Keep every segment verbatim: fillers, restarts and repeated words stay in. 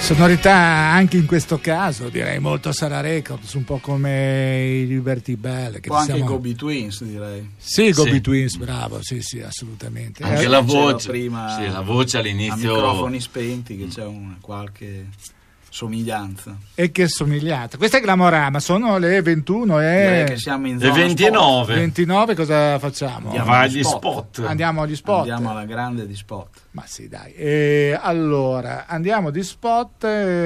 Sonorità anche in questo caso direi molto Sarah Records, un po' come i Liberty Bell, che o anche siamo... i Go Betweens, direi. Sì, i Go Sì. Betweens, bravo, sì sì, assolutamente. Anche Eh, la C'era voce, prima sì, la voce a all'inizio. microfoni spenti, che c'è una qualche somiglianza. E che somigliata. Questa è Glamorama, sono le ventuno Direi e che siamo in Le zona ventinove. ventinove, cosa facciamo? Andiamo Va agli agli spot. spot. Andiamo agli spot. spot. Andiamo alla grande di spot. Ma sì, dai. E allora, andiamo di spot,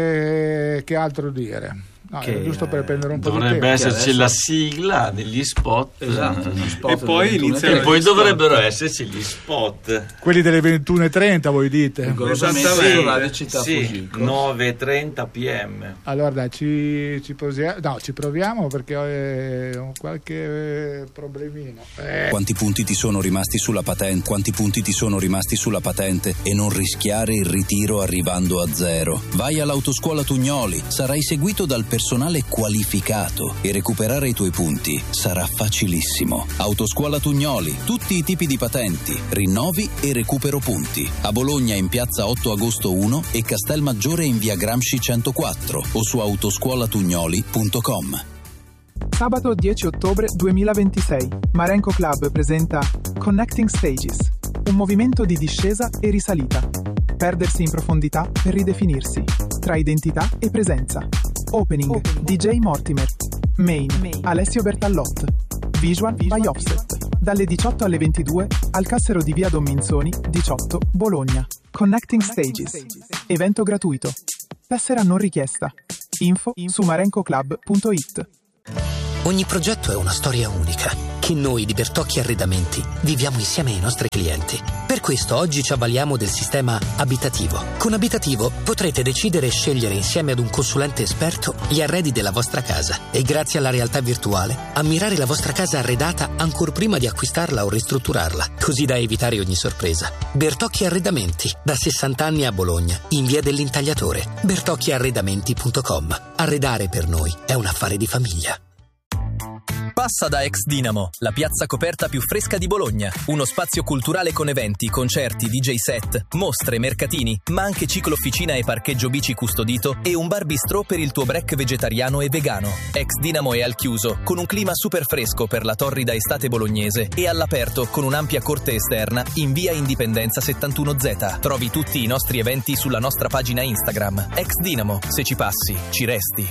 e che altro dire? No, Che, è giusto per prendere un po' di Dovrebbe tempo. esserci adesso- la sigla degli spot. Esatto, gli spot E poi delle inizia- E ventuno poi gli spot. dovrebbero esserci gli spot. Quelli delle ventuno e trenta, voi dite? Rigorosamente Esattamente. sulla recita Sì, Fujiko. nove e trenta p m. Allora dai, ci, ci, posiamo, no, ci proviamo perché ho, eh, ho qualche eh, problemino. Eh. Quanti punti ti sono rimasti sulla patente? Quanti punti ti sono rimasti sulla patente e non rischiare il ritiro arrivando a zero? Vai all'Autoscuola Tugnoli, sarai seguito dal personale qualificato e recuperare i tuoi punti sarà facilissimo. Autoscuola Tugnoli, tutti i tipi di patenti, rinnovi e recupero punti. A Bologna in piazza otto agosto uno e Castelmaggiore in via Gramsci centoquattro o su autoscuolatugnoli punto com. Sabato dieci ottobre duemilaventisei, Marenco Club presenta Connecting Stages, un movimento di discesa e risalita. Perdersi in profondità per ridefinirsi, tra identità e presenza. Opening, D J Mortimer. Main, Alessio Bertallot. Visual by Offset. Dalle diciotto alle ventidue, al Cassero di via Don Minzoni, diciotto, Bologna. Connecting Stages. Evento gratuito. Tessera non richiesta. Info su marencoclub punto it. Ogni progetto è una storia unica, che noi di Bertocchi Arredamenti viviamo insieme ai nostri clienti. Per questo oggi ci avvaliamo del sistema abitativo. Con Abitativo potrete decidere e scegliere insieme ad un consulente esperto gli arredi della vostra casa e grazie alla realtà virtuale ammirare la vostra casa arredata ancor prima di acquistarla o ristrutturarla, così da evitare ogni sorpresa. Bertocchi Arredamenti, da sessanta anni a Bologna, in via dell'Intagliatore. bertocchi arredamenti punto com. Arredare per noi è un affare di famiglia. Passa da Ex Dinamo, la piazza coperta più fresca di Bologna. Uno spazio culturale con eventi, concerti, D J set, mostre, mercatini, ma anche ciclo-officina e parcheggio bici custodito e un bar bistrò per il tuo break vegetariano e vegano. Ex Dinamo è al chiuso, con un clima super fresco per la torrida estate bolognese e all'aperto con un'ampia corte esterna in via Indipendenza settantuno Z. Trovi tutti i nostri eventi sulla nostra pagina Instagram. Ex Dinamo, se ci passi, ci resti.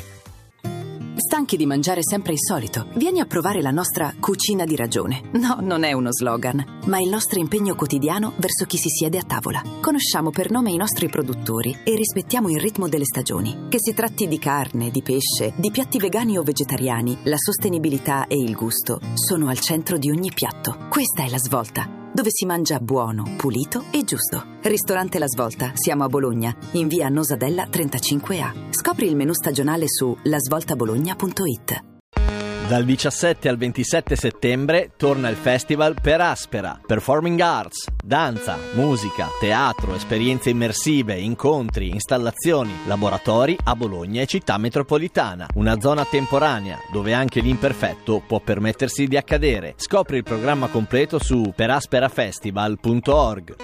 Stanchi di mangiare sempre il solito? Vieni a provare la nostra cucina di ragione. No, non è uno slogan, ma il nostro impegno quotidiano verso chi si siede a tavola. Conosciamo per nome i nostri produttori e rispettiamo il ritmo delle stagioni. Che si tratti di carne, di pesce, di piatti vegani o vegetariani, la sostenibilità e il gusto sono al centro di ogni piatto. Questa è La Svolta, dove si mangia buono, pulito e giusto. Ristorante La Svolta, siamo a Bologna, in via Nosadella trentacinque A. Scopri il menù stagionale su la svolta bologna punto it. Dal diciassette al ventisette settembre torna il festival Per Aspera. Performing arts, danza, musica, teatro, esperienze immersive, incontri, installazioni, laboratori a Bologna e città metropolitana. Una zona temporanea dove anche l'imperfetto può permettersi di accadere. Scopri il programma completo su perasperafestival punto org.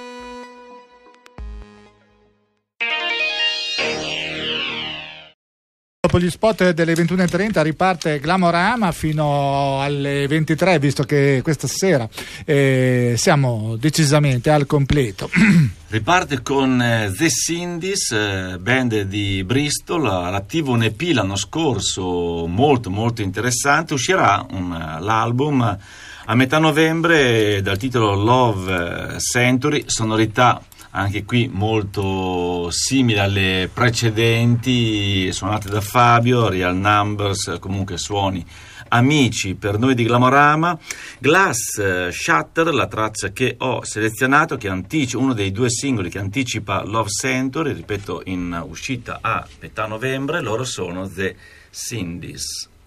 Dopo gli spot delle ventuno e trenta riparte Glamorama fino alle ventitré, visto che questa sera eh, siamo decisamente al completo. Riparte con eh, The Cindy's, eh, band di Bristol, all'attivo un E P l'anno scorso molto molto interessante. Uscirà un, l'album a metà novembre dal titolo Love Century, sonorità anche qui molto simili alle precedenti, suonate da Fabio, Real Numbers, comunque suoni amici per noi di Glamorama. Glass Shatter, la traccia che ho selezionato, che anticipa uno dei due singoli che anticipa Love Century, ripeto, in uscita a metà novembre. Loro sono The Cindy's.